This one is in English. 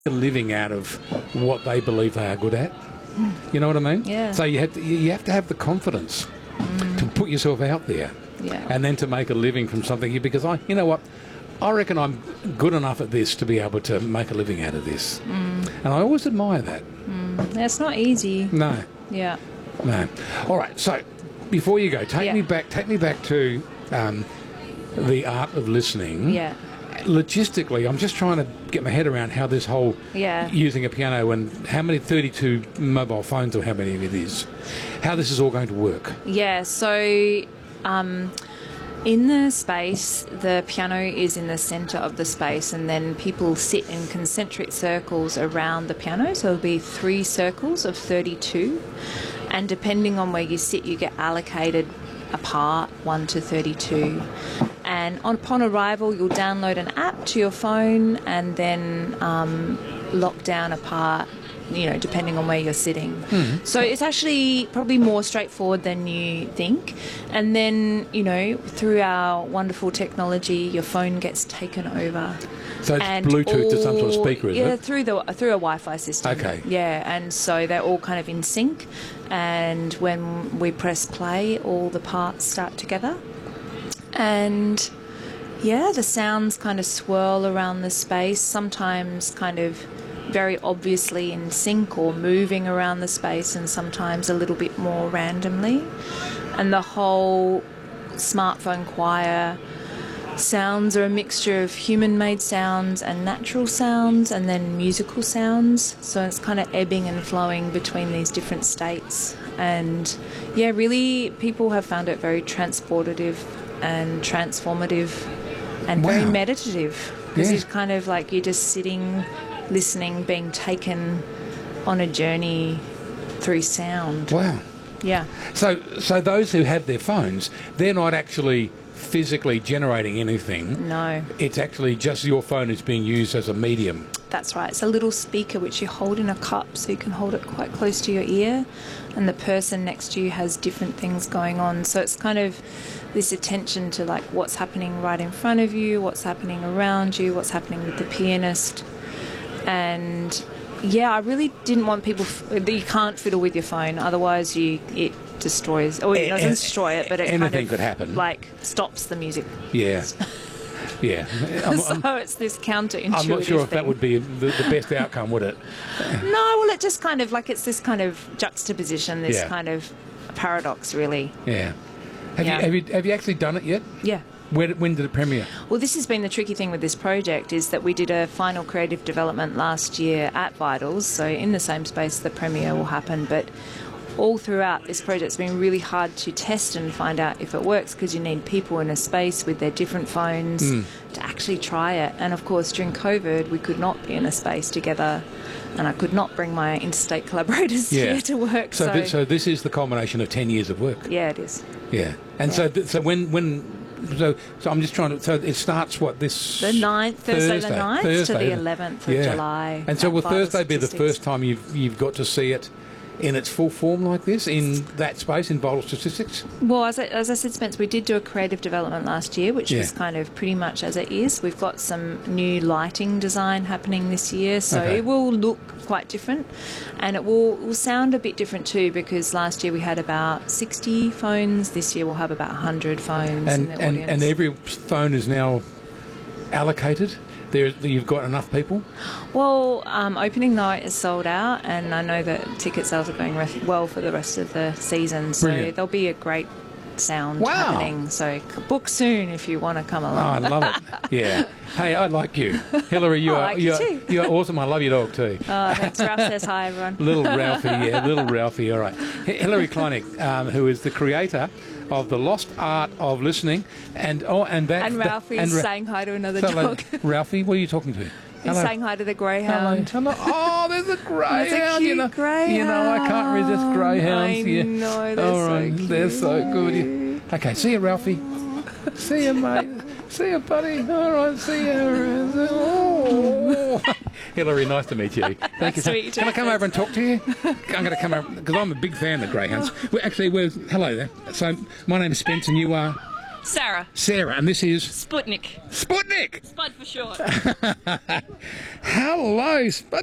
a living out of what they believe they are good at. You know what I mean? Yeah. So you have to have the confidence to put yourself out there, and then to make a living from something. Because you know what, I reckon I'm good enough at this to be able to make a living out of this, and I always admire that. It's not easy. No, Yeah. no. All right. So before you go, take me back to the art of listening. Yeah. Logistically, I'm just trying to get my head around how this whole using a piano and how many 32 mobile phones or how many of it is, how this is all going to work. Yeah, so in the space, the piano is in the centre of the space, and then people sit in concentric circles around the piano. So there'll be 3 circles of 32, and depending on where you sit, you get allocated a part, 1 to 32. And upon arrival, you'll download an app to your phone and then lock down a part, depending on where you're sitting. So it's actually probably more straightforward than you think. And then, through our wonderful technology, your phone gets taken over. So it's Bluetooth to some sort of speaker, is it? Yeah, through a Wi-Fi system. Okay. Yeah, and so they're all kind of in sync. And when we press play, all the parts start together. And the sounds kind of swirl around the space, sometimes kind of very obviously in sync or moving around the space, and sometimes a little bit more randomly. And the whole smartphone choir sounds are a mixture of human-made sounds and natural sounds, and then musical sounds. So it's kind of ebbing and flowing between these different states. And really people have found it very transportative and transformative and very meditative, because it's kind of like you're just sitting, listening, being taken on a journey through sound. Wow. Yeah. So those who have their phones, they're not actually physically generating anything. No. It's actually just your phone is being used as a medium. That's right. It's a little speaker which you hold in a cup, so you can hold it quite close to your ear, and the person next to you has different things going on. So it's kind of this attention to like what's happening right in front of you, what's happening around you, what's happening with the pianist. And I really didn't want people you can't fiddle with your phone, otherwise it destroys, or it doesn't destroy it, but it anything kind of could happen, like stops the music. Yeah. So it's this counterintuitive I'm not sure if thing. that would be the best outcome, would it? No, well, it just kind of like it's this kind of juxtaposition, this kind of paradox, really. Yeah. Have you actually done it yet? Yeah. When did it premiere? Well, this has been the tricky thing with this project, is that we did a final creative development last year at Vitals, so in the same space the premiere will happen, but all throughout this project it's been really hard to test and find out if it works, because you need people in a space with their different phones to actually try it. And of course during COVID we could not be in a space together, and I could not bring my interstate collaborators here to work. So this is the culmination of 10 years of work. Yeah, it is. Yeah. And so I'm just trying to... So it starts, what, this... The 9th, Thursday the 9th to the 11th of July. And so will Thursday be the first time you've got to see it in its full form like this, in that space, in Vital Statistics? Well, as I said, Spence, we did do a creative development last year, which was kind of pretty much as it is. We've got some new lighting design happening this year, so it will look quite different, and it will sound a bit different too, because last year we had about 60 phones. This year we'll have about 100 phones in the audience. And every phone is now allocated? You've got enough people? Well, opening night is sold out, and I know that ticket sales are going well for the rest of the season, so there'll be a great sound happening. So book soon if you want to come along. Oh, I love it. Yeah. Hey, I like you. Hilary, you're awesome. I love your dog too. Oh, thanks. Ralph says hi, everyone. Little Ralphie, all right. Hilary Kleinig, who is the creator of The Lost Art of Listening, and Ralphie is saying hi to another dog. Ralphie, what are you talking to? He's saying hi to the greyhound. Hello. Oh, there's a greyhound. That's a cute greyhound. I can't resist greyhounds. I know, they're so cute. They're so good. Okay, see you, Ralphie. See you, mate. See you, buddy. All right, see you. Oh. Hilary, nice to meet you. Thank you. Can I come over and talk to you? I'm going to come over, because I'm a big fan of greyhounds. Hello there. So, my name is Spence, and you are... Sarah. Sarah, and this is Sputnik. Sputnik. Spud for short. Hello, Spud.